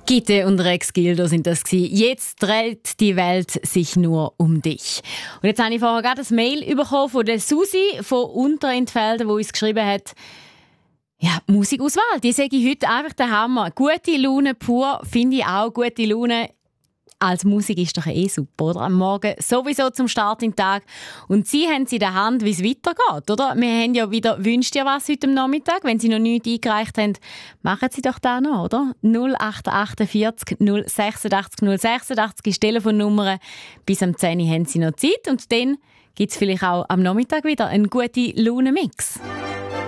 Gitte und Rex Gildo sind das gewesen. Jetzt dreht die Welt sich nur um dich. Und jetzt habe ich vorher gerade ein Mail bekommen von der Susi von Unterentfelden, die uns geschrieben hat, ja, Musikauswahl, die sage ich heute einfach der Hammer. Gute Laune pur, finde ich auch. Gute Laune als Musik ist doch super, oder? Am Morgen sowieso zum Start in den Tag. Und Sie haben in der Hand, wie es weitergeht, oder? Wir haben ja wieder «Wünscht ihr was» heute am Nachmittag. Wenn Sie noch nichts eingereicht haben, machen Sie doch das noch, oder? 0848 086 086 ist die Telefonnummer. Bis am 10 Uhr haben Sie noch Zeit. Und dann gibt es vielleicht auch am Nachmittag wieder einen guten Laune-Mix.